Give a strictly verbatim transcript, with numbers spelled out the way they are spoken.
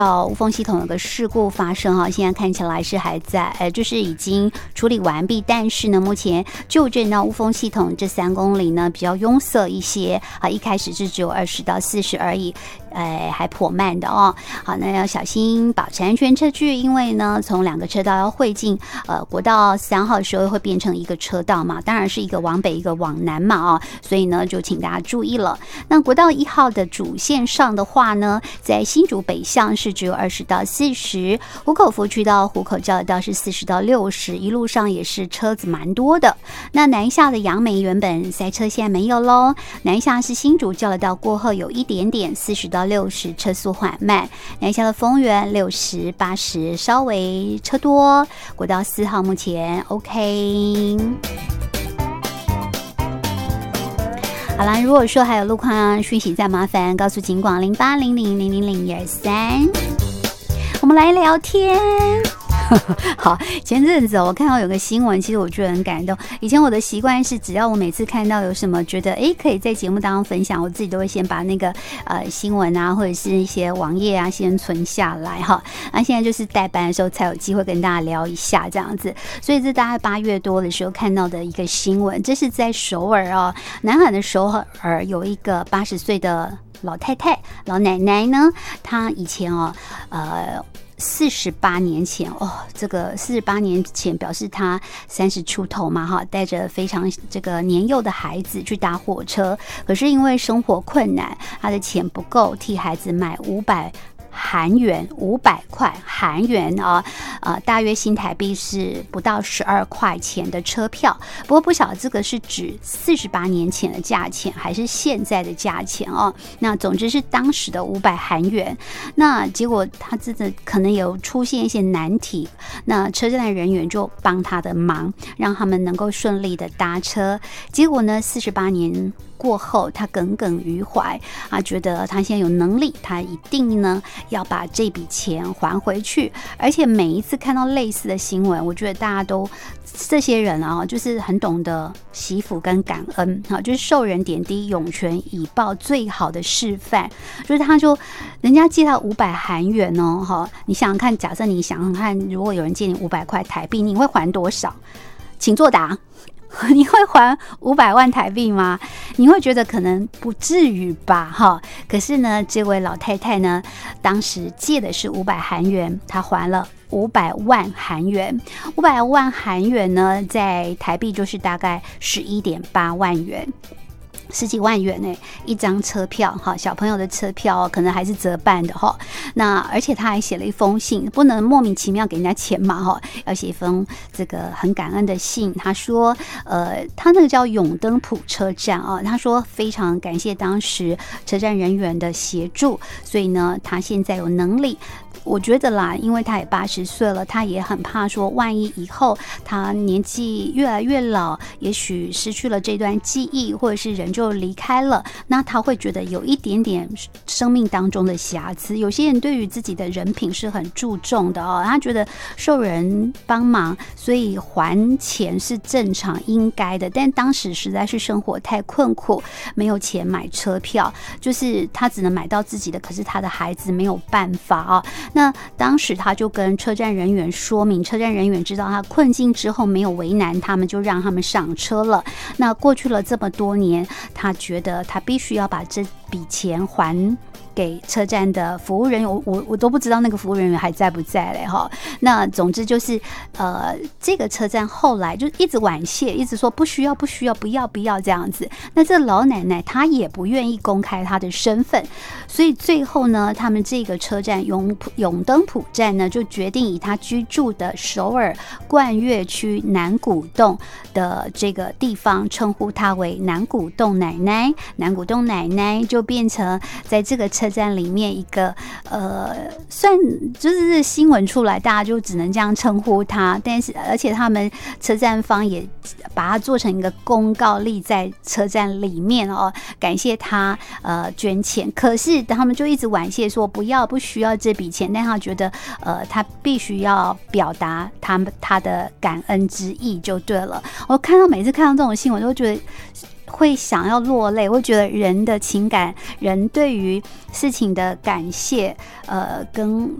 到雾峰系统有个事故发生哈，现在看起来是还在，呃，就是已经处理完毕，但是呢，目前就诊到雾峰系统这三公里呢比较拥塞一些啊，一开始是只有二十到四十而已，呃，还颇慢的哦。好，那要小心保持安全车距，因为呢，从两个车道要汇进，呃，国道三号的时候会变成一个车道嘛，当然是一个往北一个往南嘛啊、哦，所以呢，就请大家注意了。那国道一号的主线上的话呢，在新竹北向是只有二十到四十，湖口服区到湖口交流道是四十到六十，一路上也是车子蛮多的。那南下的杨梅原本塞车，现在没有喽。南下是新竹交流道过后有一点点四十到六十，车速缓慢。南下的丰原六十、八十稍微车多。国道四号目前 OK。好啦，如果说还有路况讯息，再麻烦告诉警广零八零零零零零一二三，我们来聊天。好，前阵子我看到有个新闻，其实我觉得很感动。以前我的习惯是，只要我每次看到有什么觉得哎可以在节目当中分享，我自己都会先把那个呃新闻啊，或者是一些网页啊先存下来哈。那现在就是代班的时候才有机会跟大家聊一下这样子。所以这大概八月多的时候看到的一个新闻，这是在首尔哦，南韩的首尔有一个八十岁的老太太、老奶奶呢，她以前哦呃。四十八年前哦，这个四十八年前表示他三十出头嘛哈，带着非常这个年幼的孩子去搭火车，可是因为生活困难，他的钱不够，替孩子买五百韩元，五百块韩元啊，呃，大约新台币是不到十二块钱的车票。不过不晓得这个是指四十八年前的价钱，还是现在的价钱哦。那总之是当时的五百韩元。那结果他真的可能有出现一些难题，那车站的人员就帮他的忙，让他们能够顺利的搭车。结果呢，四十八年过后，他耿耿于怀，他觉得他现在有能力，他一定呢要把这笔钱还回去。而且每一次看到类似的新闻，我觉得大家都这些人啊，就是很懂得惜福跟感恩啊，就是受人点滴，涌泉以报最好的示范。就是他就人家借他五百韩元哦，哈，你想想看，假设你想想看，如果有人借你五百块台币，你会还多少？请作答。你会还五百万台币吗？你会觉得可能不至于吧，哈。可是呢，这位老太太呢，当时借的是五百韩元，她还了五百万韩元。五百万韩元呢，在台币就是大概十一点八万元。十几万元呢，一张车票哈，小朋友的车票可能还是折半的哈。那而且他还写了一封信，不能莫名其妙给人家钱嘛哈，要写一封这个很感恩的信。他说，呃，他那个叫永登浦车站啊，他说非常感谢当时车站人员的协助，所以呢，他现在有能力。我觉得啦，因为他也八十岁了，他也很怕说，万一以后他年纪越来越老，也许失去了这段记忆，或者是人就离开了，那他会觉得有一点点生命当中的瑕疵。有些人对于自己的人品是很注重的哦，他觉得受人帮忙，所以还钱是正常应该的。但当时实在是生活太困苦，没有钱买车票，就是他只能买到自己的，可是他的孩子没有办法啊。那当时他就跟车站人员说明，车站人员知道他困境之后没有为难他们，就让他们上车了。那过去了这么多年，他觉得他必须要把这笔钱还给车站的服务人员，我我我都不知道那个服务人员还在不在嘞哈。那总之就是，呃，这个车站后来就一直婉谢，一直说不需要不需要不要不要这样子。那这老奶奶她也不愿意公开她的身份，所以最后呢，他们这个车站永永登浦站呢，就决定以她居住的首尔冠岳区南古洞的这个地方称呼她为南古洞奶奶。南古洞奶奶就变成在这个车站里面一个呃，算就是新闻出来，大家就只能这样称呼他。但是而且他们车站方也把它做成一个公告立在车站里面哦，感谢他呃捐钱。可是他们就一直婉谢说不要不需要这笔钱，但他觉得呃他必须要表达他他的感恩之意就对了。我看到每次看到这种新闻，都觉得会想要落泪，会觉得人的情感，人对于事情的感谢，呃，跟